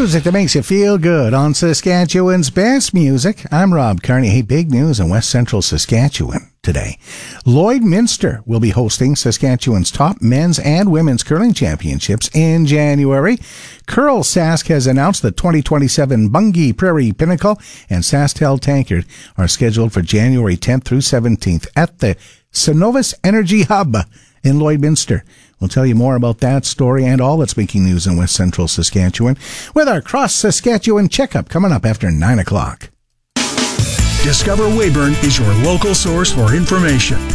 Music that makes you feel good on Saskatchewan's best music. I'm Rob Carney. Hey, big news in West Central Saskatchewan today. Lloydminster will be hosting Saskatchewan's top men's and women's curling championships in January. Curl Sask has announced the 2027 Bungie Prairie Pinnacle and SaskTel Tankard are scheduled for January 10th through 17th at the Synovus Energy Hub in Lloydminster. We'll tell you more about that story and all that's making news in West Central Saskatchewan with our Cross Saskatchewan checkup coming up after 9 o'clock. Discover Weyburn is your local source for information.